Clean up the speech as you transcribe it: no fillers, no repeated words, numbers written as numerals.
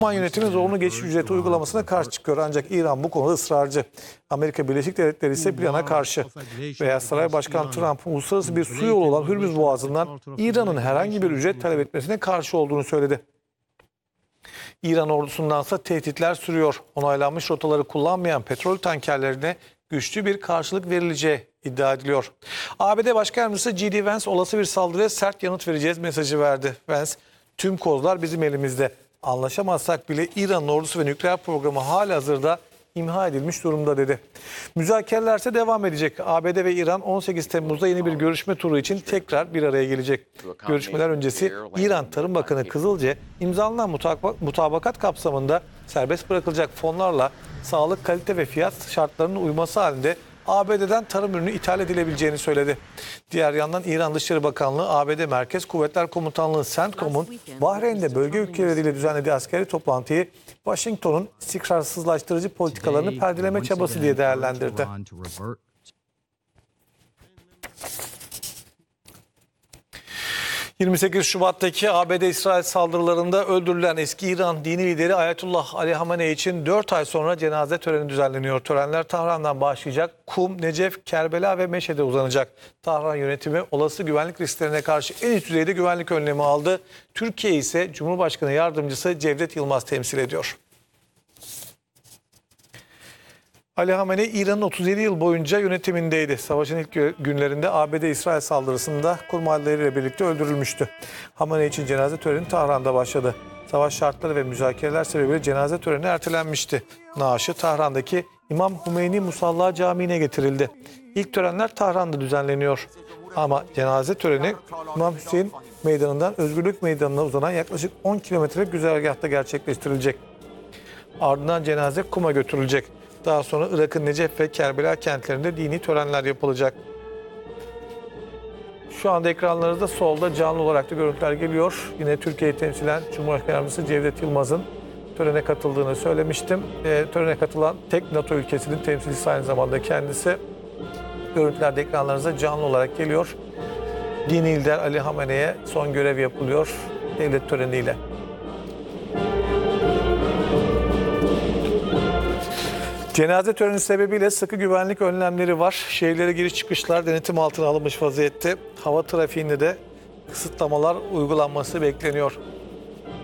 Alman yönetimi zorunlu geçiş ücreti uygulamasına karşı çıkıyor. Ancak İran bu konuda ısrarcı. Amerika Birleşik Devletleri ise plana karşı. Beyaz Saray Başkan Trump, uluslararası bir su yolu olan Hürmüz Boğazı'ndan İran'ın herhangi bir ücret talep etmesine karşı olduğunu söyledi. İran ordusundansa tehditler sürüyor. Onaylanmış rotaları kullanmayan petrol tankerlerine güçlü bir karşılık verileceği iddia ediliyor. ABD Başkan Yardımcısı J.D. Vance olası bir saldırıya sert yanıt vereceğiz mesajı verdi. Vance, tüm kozlar bizim elimizde. Anlaşamazsak bile İran'ın ordusu ve nükleer programı halihazırda imha edilmiş durumda dedi. Müzakereler ise devam edecek. ABD ve İran 18 Temmuz'da yeni bir görüşme turu için tekrar bir araya gelecek. Görüşmeler öncesi İran Tarım Bakanı Kızılce imzalanan mutabakat kapsamında serbest bırakılacak fonlarla sağlık, kalite ve fiyat şartlarının uyması halinde ABD'den tarım ürünü ithal edilebileceğini söyledi. Diğer yandan İran Dışişleri Bakanlığı, ABD Merkez Kuvvetler Komutanlığı CENTCOM'un Bahreyn'de bölge ülkeleriyle düzenlediği askeri toplantıyı Washington'un istikrarsızlaştırıcı politikalarını perdeleme çabası diye değerlendirdi. 28 Şubat'taki ABD-İsrail saldırılarında öldürülen eski İran dini lideri Ayetullah Ali Hamenei için 4 ay sonra cenaze töreni düzenleniyor. Törenler Tahran'dan başlayacak. Kum, Necef, Kerbela ve Meşhed'e uzanacak. Tahran yönetimi olası güvenlik risklerine karşı en üst düzeyde güvenlik önlemi aldı. Türkiye ise Cumhurbaşkanı Yardımcısı Cevdet Yılmaz temsil ediyor. Ali Hamenei İran'ın 37 yıl boyunca yönetimindeydi. Savaşın ilk günlerinde ABD-İsrail saldırısında kurmaylarıyla birlikte öldürülmüştü. Hamenei için cenaze töreni Tahran'da başladı. Savaş şartları ve müzakereler sebebiyle cenaze töreni ertelenmişti. Naaşı Tahran'daki İmam Hümeyni Musalla Camii'ne getirildi. İlk törenler Tahran'da düzenleniyor. Ama cenaze töreni İmam Hüseyin Meydanı'ndan Özgürlük Meydanı'na uzanan yaklaşık 10 kilometrelik güzergahta gerçekleştirilecek. Ardından cenaze Kum'a götürülecek. Daha sonra Irak'ın Necef ve Kerbela kentlerinde dini törenler yapılacak. Şu anda ekranlarınızda solda canlı olarak da görüntüler geliyor. Yine Türkiye'yi temsilen Cumhurbaşkanı Yardımcısı Cevdet Yılmaz'ın törene katıldığını söylemiştim. Törene katılan tek NATO ülkesinin temsilcisi aynı zamanda kendisi. Görüntüler de ekranlarınıza canlı olarak geliyor. Dini lider Ali Hamenei'ye son görev yapılıyor devlet töreniyle. Cenaze töreni sebebiyle sıkı güvenlik önlemleri var. Şehirlere giriş çıkışlar denetim altına alınmış vaziyette. Hava trafiğinde de kısıtlamalar uygulanması bekleniyor.